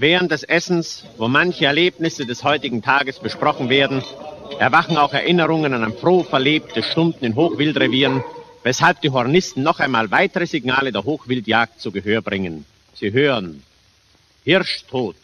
Während des Essens, wo manche Erlebnisse des heutigen Tages besprochen werden, erwachen auch Erinnerungen an froh verlebte Stunden in Hochwildrevieren, weshalb die Hornisten noch einmal weitere Signale der Hochwildjagd zu Gehör bringen. Sie hören: Hirsch tot.